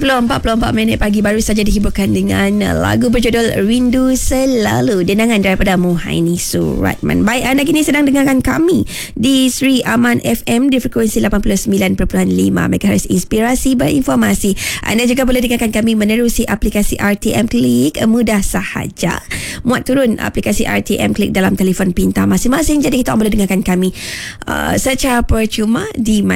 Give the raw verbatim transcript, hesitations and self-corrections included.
sepuluh empat puluh empat minit pagi baru saja dihiburkan dengan lagu berjudul Rindu Selalu, dendangan daripada Muhaini Suratman. Baik, anda kini sedang dengarkan kami di Sri Aman F M di frekuensi lapan puluh sembilan perpuluhan lima megahertz, inspirasi berinformasi. Anda juga boleh dengarkan kami menerusi aplikasi R T M Click, mudah sahaja. Muat turun aplikasi R T M Click dalam telefon pintar masing-masing, jadi kita boleh dengarkan kami uh, secara percuma di mana